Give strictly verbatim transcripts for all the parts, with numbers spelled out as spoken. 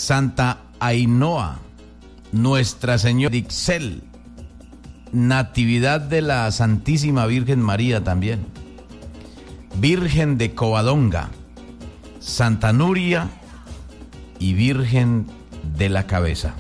Santa Ainhoa, Nuestra Señora de Ixel, Natividad de la Santísima Virgen María también, Virgen de Covadonga, Santa Nuria y Virgen de la Cabeza.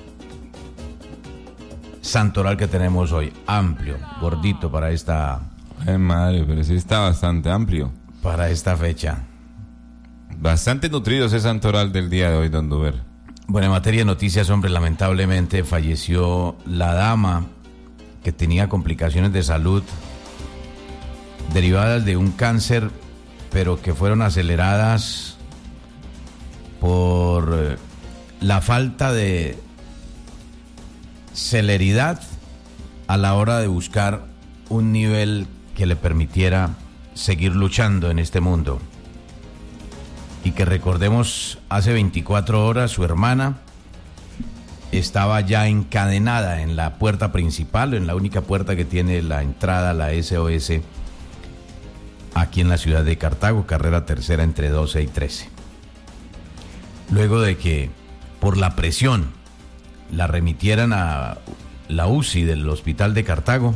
Santoral que tenemos hoy, amplio, gordito para esta... Ay, madre, pero sí está bastante amplio. Para esta fecha. Bastante nutrido ese santoral del día de hoy, don Duber. Bueno, en materia de noticias, hombre, lamentablemente falleció la dama que tenía complicaciones de salud derivadas de un cáncer, pero que fueron aceleradas por la falta de celeridad a la hora de buscar un nivel que le permitiera seguir luchando en este mundo. Y que recordemos, hace veinticuatro horas su hermana estaba ya encadenada en la puerta principal, en la única puerta que tiene la entrada a la S O S aquí en la ciudad de Cartago, carrera tercera entre doce y trece. Luego de que por la presión la remitieran a la U C I del hospital de Cartago,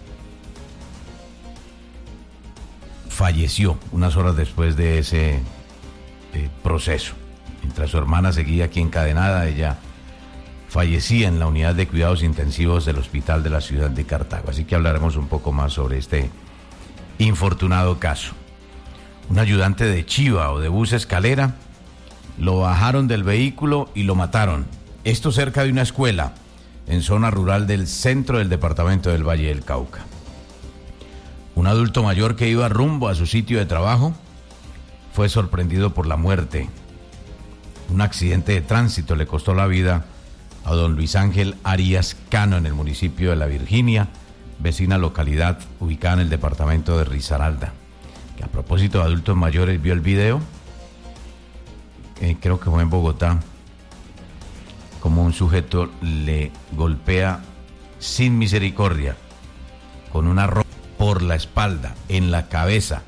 falleció unas horas después de ese eh, proceso. Mientras su hermana seguía aquí encadenada, ella fallecía en la unidad de cuidados intensivos del hospital de la ciudad de Cartago. Así que hablaremos un poco más sobre este infortunado caso. Un ayudante de chiva o de bus escalera lo bajaron del vehículo y lo mataron. Esto cerca de una escuela en zona rural del centro del departamento del Valle del Cauca. Un adulto mayor que iba rumbo a su sitio de trabajo fue sorprendido por la muerte. Un accidente de tránsito le costó la vida a don Luis Ángel Arias Cano en el municipio de La Virginia, vecina localidad ubicada en el departamento de Risaralda. Que a propósito de adultos mayores, vio el video, eh, creo que fue en Bogotá, como un sujeto le golpea sin misericordia con una ropa por la espalda, en la cabeza,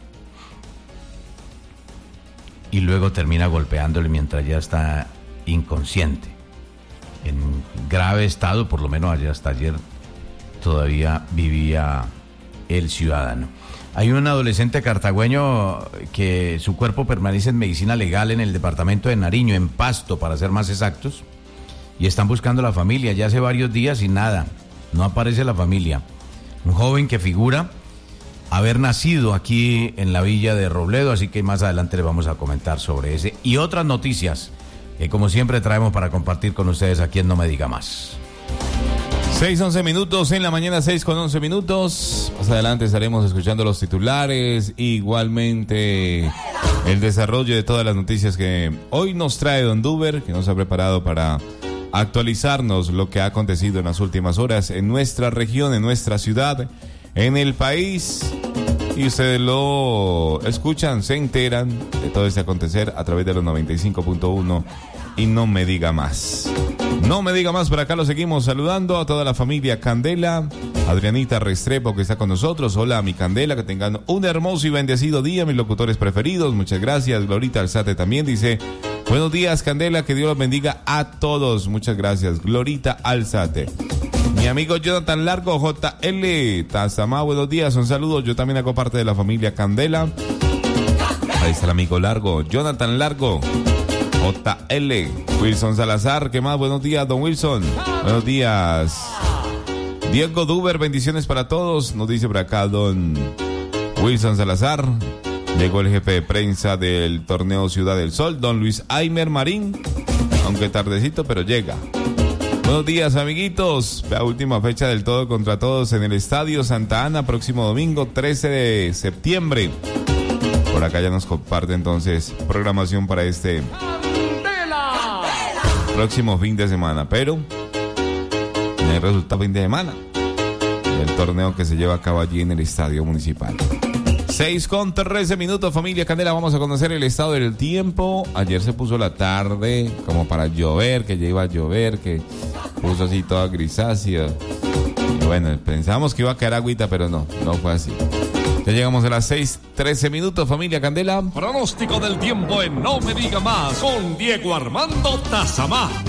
y luego termina golpeándole mientras ya está inconsciente, en grave estado, por lo menos allá hasta ayer todavía vivía el ciudadano. Hay un adolescente cartagüeño que su cuerpo permanece en medicina legal en el departamento de Nariño, en Pasto para ser más exactos, y están buscando a la familia ya hace varios días y nada, no aparece la familia. Un joven que figura haber nacido aquí en la villa de Robledo, así que más adelante le vamos a comentar sobre ese y otras noticias que como siempre traemos para compartir con ustedes aquí en No Me Diga Más. seis, once minutos en la mañana, seis con once minutos. Más adelante estaremos escuchando los titulares, igualmente el desarrollo de todas las noticias que hoy nos trae don Duber, que nos ha preparado para actualizarnos lo que ha acontecido en las últimas horas en nuestra región, en nuestra ciudad, en el país. Y ustedes lo escuchan, se enteran de todo este acontecer a través de los noventa y cinco punto uno y No Me Diga Más. No Me Diga Más, por acá lo seguimos saludando a toda la familia Candela, Adrianita Restrepo que está con nosotros. Hola mi Candela, que tengan un hermoso y bendecido día, mis locutores preferidos, muchas gracias. Glorita Alzate también dice: buenos días Candela, que Dios los bendiga a todos, muchas gracias. Glorita Alzate. Mi amigo Jonathan Largo, J L Tazamá, buenos días, un saludo. Yo también hago parte de la familia Candela. Ahí está el amigo Largo, Jonathan Largo, J L Wilson Salazar, ¿qué más? Buenos días, don Wilson. Buenos días. Diego Duber, bendiciones para todos, nos dice por acá don Wilson Salazar. Llegó el jefe de prensa del torneo Ciudad del Sol, don Luis Aimer Marín, aunque tardecito, pero llega. Buenos días, amiguitos. La última fecha del todo contra todos en el Estadio Santa Ana, próximo domingo trece de septiembre. Por acá ya nos comparte entonces programación para este próximo fin de semana, pero no hay resultado fin de semana del torneo que se lleva a cabo allí en el Estadio Municipal. seis con trece minutos, familia Candela, vamos a conocer el estado del tiempo. Ayer se puso la tarde como para llover, que ya iba a llover, que puso así toda grisácea. Y bueno, pensábamos que iba a caer agüita, pero no, no fue así. Ya llegamos a las seis trece minutos, familia Candela. Pronóstico del tiempo en No Me Diga Más con Diego Armando Tazamá.